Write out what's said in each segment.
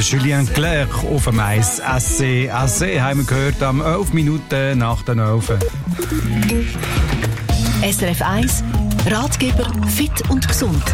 Julien Clerc auf dem Eis. SC haben wir gehört am 11 Minuten nach den 11. SRF 1, Ratgeber fit und gesund.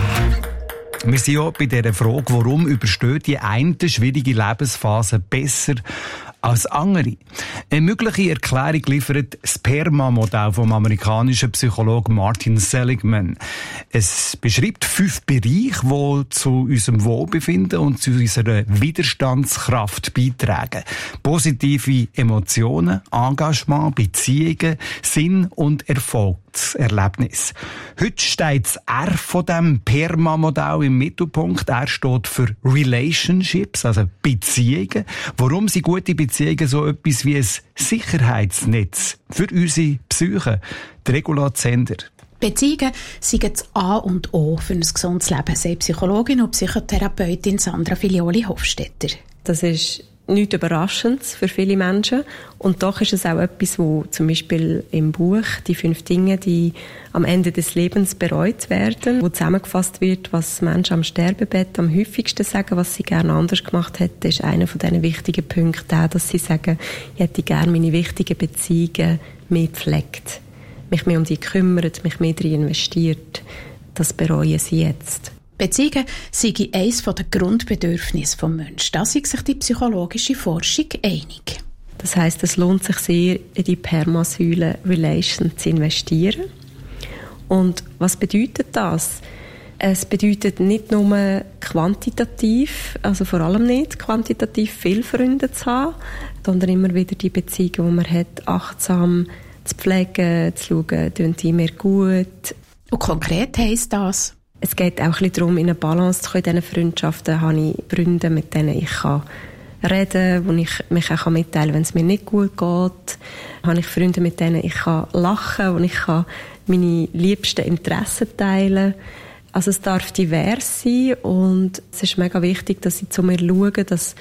Wir sind ja bei dieser Frage, warum übersteht die eine schwierige Lebensphase besser als andere. Eine mögliche Erklärung liefert das PERMA-Modell vom amerikanischen Psychologen Martin Seligman. Es beschreibt 5 Bereiche, die zu unserem Wohlbefinden und zu unserer Widerstandskraft beitragen. Positive Emotionen, Engagement, Beziehungen, Sinn und Erfolgserlebnis. Heute steht das R von dem PERMA-Modell im Mittelpunkt. Er steht für Relationships, also Beziehungen. Warum sind gute Beziehungen so etwas wie ein Sicherheitsnetz für unsere Psyche? Die Regula Zender. Beziehungen sind das A und O für ein gesundes Leben, sagt Psychologin und Psychotherapeutin Sandra Filioli-Hofstetter. Das ist nichts Überraschendes für viele Menschen. Und doch ist es auch etwas, wo zum Beispiel im Buch die 5 Dinge, die am Ende des Lebens bereut werden, wo zusammengefasst wird, was Menschen am Sterbebett am häufigsten sagen, was sie gerne anders gemacht hätten, ist einer von diesen wichtigen Punkten auch, dass sie sagen, ich hätte gerne meine wichtigen Beziehungen mehr gepflegt, mich mehr um die gekümmert, mich mehr darin investiert. Das bereuen sie jetzt. Beziehungen sind eines der Grundbedürfnisse des Menschen. Da ist sich die psychologische Forschung einig. Das heisst, es lohnt sich sehr, in die Permasäule Relation zu investieren. Und was bedeutet das? Es bedeutet nicht nur quantitativ, also vor allem nicht quantitativ viele Freunde zu haben, sondern immer wieder die Beziehungen, die man hat, achtsam zu pflegen, zu schauen, tun die mir gut. Und konkret heisst das? Es geht auch ein bisschen darum, in eine Balance zu kommen. In diesen Freundschaften habe ich Freunde, mit denen ich reden kann, wo ich mich auch mitteilen kann, wenn es mir nicht gut geht. Habe ich Freunde, mit denen ich lachen kann, wo ich meine liebsten Interessen teilen kann. Also es darf divers sein und es ist mega wichtig, dass ich zu mir schaue, dass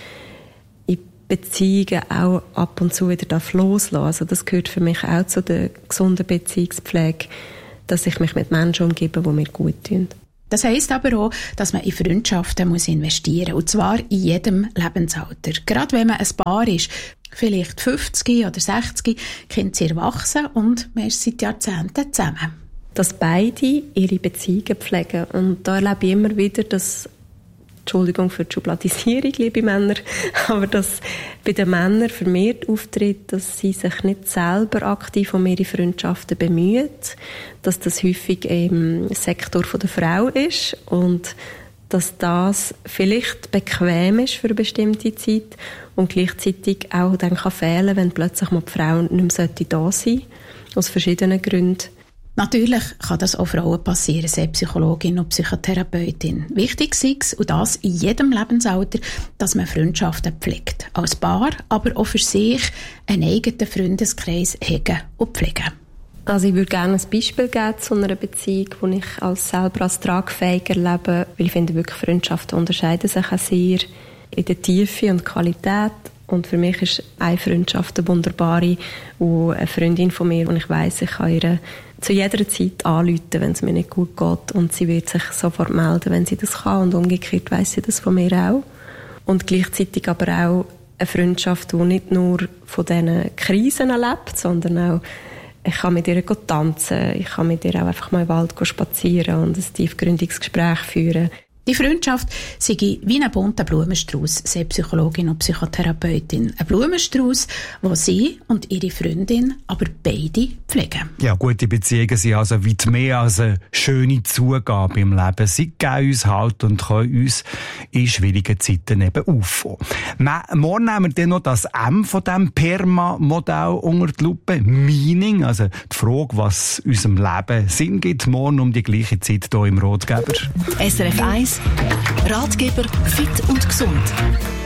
ich Beziehungen auch ab und zu wieder loslassen darf. Also das gehört für mich auch zu der gesunden Beziehungspflege, dass ich mich mit Menschen umgebe, die mir gut tun. Das heisst aber auch, dass man in Freundschaften investieren muss. Und zwar in jedem Lebensalter. Gerade wenn man ein Paar ist, vielleicht 50 oder 60, Kinder sind erwachsen und man ist seit Jahrzehnten zusammen. Dass beide ihre Beziehungen pflegen. Und da erlebe ich immer wieder, dass, Entschuldigung für die Schubladisierung, liebe Männer, aber dass bei den Männern vermehrt auftritt, dass sie sich nicht selber aktiv um ihre Freundschaften bemühen, dass das häufig im Sektor der Frau ist und dass das vielleicht bequem ist für eine bestimmte Zeit und gleichzeitig auch dann kann fehlen, wenn plötzlich mal die Frau nicht mehr da sein sollte, aus verschiedenen Gründen. Natürlich kann das auch Frauen passieren, sagt Psychologin und Psychotherapeutin. Wichtig ist es, und das in jedem Lebensalter, dass man Freundschaften pflegt. Als Paar, aber auch für sich einen eigenen Freundeskreis hegen und pflegen. Also ich würde gerne ein Beispiel geben zu einer Beziehung, die ich selber als tragfähig erlebe, weil ich finde, wirklich Freundschaften unterscheiden sich auch sehr in der Tiefe und Qualität. Und für mich ist eine Freundschaft eine wunderbare, wo eine Freundin von mir, und ich weiss, ich kann ihr zu jeder Zeit anrufen, wenn es mir nicht gut geht. Und sie wird sich sofort melden, wenn sie das kann. Und umgekehrt weiss sie das von mir auch. Und gleichzeitig aber auch eine Freundschaft, die nicht nur von diesen Krisen lebt, sondern auch, ich kann mit ihr tanzen, ich kann mit ihr auch einfach mal im Wald spazieren und ein tiefgründiges Gespräch führen. Die Freundschaft sei wie ein bunter Blumenstrauß, sagt Psychologin und Psychotherapeutin. Ein Blumenstrauß, den sie und ihre Freundin aber beide pflegen. Ja, gute Beziehungen sind also weit mehr als eine schöne Zugabe im Leben. Sie geben uns Halt und können uns in schwierigen Zeiten eben auffangen. Morgen nehmen wir dann noch das M von diesem PERMA-Modell unter die Lupe. Meaning, also die Frage, was unserem Leben Sinn gibt. Morgen um die gleiche Zeit hier im Ratgeber. SRF 1, Ratgeber fit und gesund.